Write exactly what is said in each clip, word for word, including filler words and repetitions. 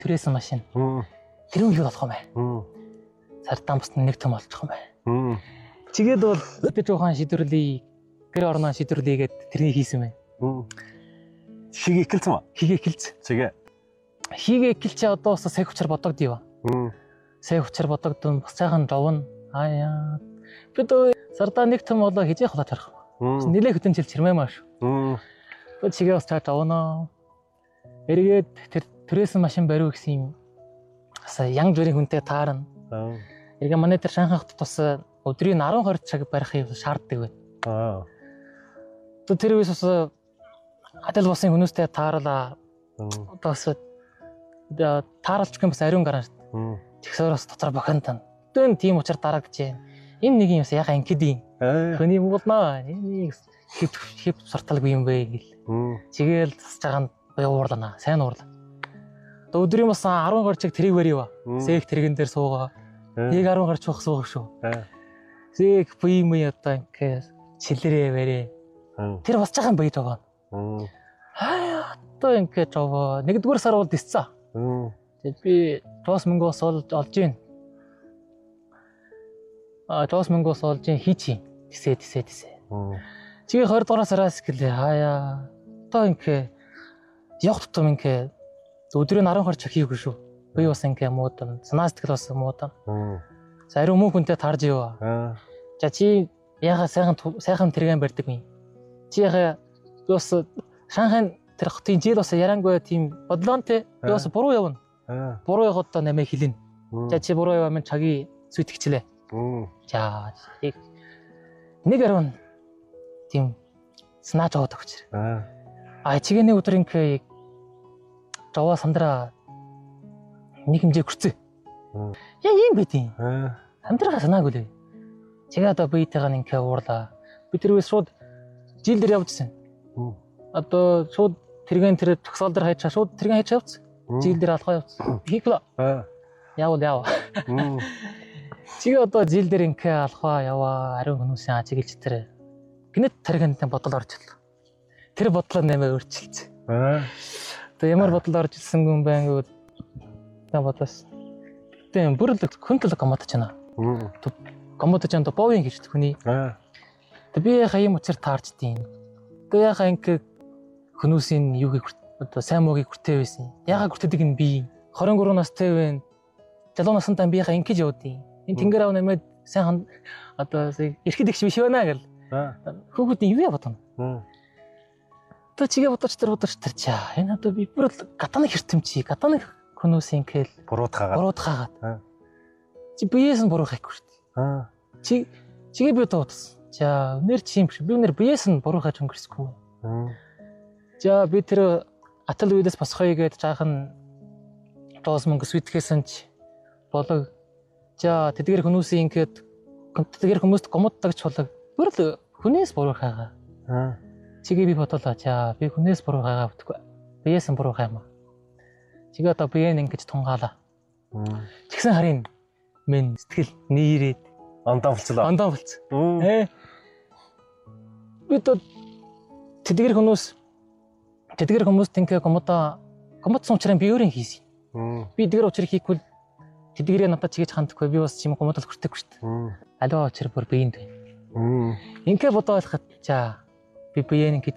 түрээсэн машин. Тэр үйл болох юм байна. Сартан бус нэг том олчих юм байна. Чигээд бол өдөө жоохон шийдвэрлэе. Гэр орноо шийдвэрлэгээд тэрний хийсэн байна. Хийг эхэлсэн ба? Хийг эхэлсэн. Чигээ. Хийг эхэлчээ одоо бас сайн хүчээр бодогдъё. Сайн хүчээр бодогдсон бас цаахан жовно. Аяа. Бид сартан нэг том болоо хижээх болоо тарах. Нилээ хөтөн жил чирмээ маш. Бид чигээ бас цаа жовно. Эргээд тэр түрээсэн машин бариу гэсэн юм. Бас янг журийн хүнтэй таарна. Эргээ манай тэр Шанхай хотод бас өдрийн арван хоёр цаг барихыг шаарддаг байна. Аа. Тэр үес бас адил болсон хүмүүстэй таарлаа. Одоо бас таарлч юм бас ариун гарна. Тэгсээр бас дотор бохондон. Тэн тийм учраас дарагдаж байна. Энэ нэг юм яхаа ингэдэг юм. Хүний муулнаа. Энийг хип хип сарталгүй юм бэ гэл. Чигээл засаж байгаа нь уурлана. Сайн уурлаа. Одоо өдрийн бас арван хоёр цаг тэрийг барьяа. Сэх тэрэгэн дээр суугаа. Нэг арван гарч байх суугаа шүү. Сэх буйм уу одоо ингэ чилэрээ барья. Тэр болж байгаа юм байж байгаа. Аа одоо ингэ жоо нэгдүгээр сар бол дисцаа. Тэгээд би тоос мөнгөөс олж гин. А тоос мөнгөөс олж гин хийчи. Тисээ тисээ тисээ. Чигээ хоёр дугаар сараас гэлээ. Хаяа. Одоо ингэ явах тутам ингэ өдрийн арван хоёр цаг хийгээгүй шүү. Би бас ингэ муудан. Санаа сэтгэл бас муудан. За ариун мөн хүнтэй таарж иваа. За чи яхаа сайхан сайхан тэргэн барьдаг юм. Чи яхаа би бас Шанхай тэр хотын жил бас ярангүй тийм бодлоонтэй би бас буруу явна. Буруу явахад одоо намайг хэлнэ. За чи буруу яваа минь чаги сүйтгчлээ. За нэг арван тийм санаач аваад өгч. А чигэний өдөр ингээ жаваа сандраа нэг хэмжээ хүрцээ. Яа юм бэ тийм. Амьдраа санаагүй лээ. Чигээ одоо биетэйгээ ингээ уурлаа. Би тэр үес шууд жил дээр явжсэн. Одоо шууд тэргэн тэр төгсгөл дээр хайчаа шууд тэргэн хайчаа явцсан. Жил дээр алхаа явцсан. Хийхлээ. Яавал яав. Чигээ одоо жил дээр ингээ алхаа яваа ариун хүмүүсийн ажиглж тэр гинэт тэргэнтэй бодол орж ирлээ. Тэр бодлоо нэмээ өөрчилсөн. Одоо ямар бодол орж ирсэн юм бэ гэвэл та бодлоос. Тэгтээ бүр л хөнтөл комод ч байна. Комод ч янда бовын гэж хүний. Тэг би яхаа юм учир таарч тийм. Тэг яхаа ингээ хүмүүсийн юугийг одоо сайн муугийг хүртээ байсан. Яхаа хүртдэг нь би двадцать три настай байна. Залуу настай би яхаа ингэж явдیں۔ Энэ тэнгэр аав нэмээд сайн одоо ирэхэд их биш байна гэл. Хүүхдийн юу яа бодно. Одоо чигээ бодож тэр бодож тэр чаа. Энэ одоо би бүр л гатаны хэртэмчи, гатаны хүмүүсийн кэл буруутгаагаад. Буруутгаагаад. Чи биеэс нь буруу хайхгүй шүү дээ. Чи чигээ би бодсон. За өнөр чи юм биш. Би өнөр биеэс нь буруу хайж өнгөрсөхгүй. За би тэр атал үйдээс босхоё гэж жаахан тоос мөнгө сүйтгээсэн ч болог. За тэдгээр хүмүүсийн ингээд тэдгээр хүмүүст гомддагч болог. Бүр л хүнээс буруу хайгаа. Чигээ би бодлоо. За би хүнээс буруу хайгаа бүтгүй. Биеэс нь буруу хаймаа. Чигээ одоо биеэ ингэж тунгаалаа. Тэгсэн харин мен сэтгэл нээрээд ондоо болцлоо. Ондоо болцсон. Ээ. Би одоо тэдгээр хүмүүс тэдгээр хүмүүст ингээ гомдоо гомдсон учраас би өөрөө хийсэн. Би тэдгээр учраас хийхгүй тэдгээрээ надад чигэж хандахгүй би бас чим гомдол хүртэхгүй шүү дээ. Аливаа учраас бүр биеинд байна. Ингээ бодоо ойлгоход за би биеэ ингэж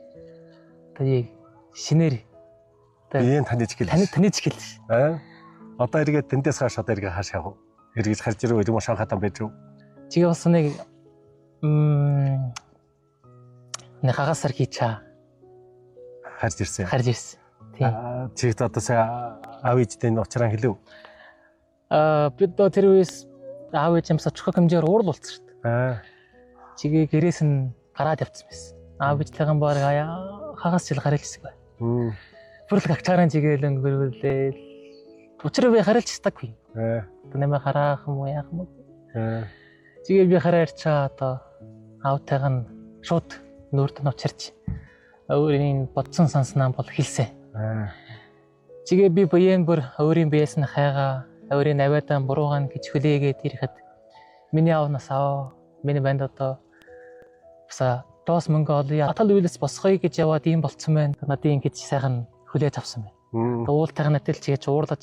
тийг шинээр биеийн таньж гэлээ. Таны таньж гэлээ. Аа. Одоо эргээд тэндээс хааш одоо эргээ хааш явах. Эргэж харж ирүү юм Шанхайтан байж юу? Чигээ бас нэг м нэг хагасар хийчаа. Харж ирсэн. Харж ирсэн. Тийм. Чигт одоо сая аав ээжтэй уучраа хэлв. Аа бид одоо тэр үес аав ээж юмсаа чухал хэмжээр уурал болцсон шүү дээ. Аа. Чигээ гэрээс нь гараад явцсан байсан. Аав ээжтэйгэн баг аяа хагас жил гарайл хэсэг бай. Бүрл гагчаараа чигээл өнгөрүүлээ. Учир би харилцдаггүй. Аа. Нэмэ хараах юм уу яах юм уу? Аа. Чигээ би хараарчаа одоо аавтайг нь шууд нүүрд нь очирч өөрийн бодсон санснаа бол хэлсэн. Аа. Чигээ би буян бүр өөрийн биеэс нь хайгаа, өөрийн авиадан буруугаан гэж хүлээгээд ирэхэд миний аавнаас аа миний банд одоо баса тоос мөнгө олъё. Атал үйлс босгоё гэж яваад ийм болцсон байна. Надад ингэж сайхан хүлээж авсан байна. Мм. Уултайгаа надад л чигээ уурлаад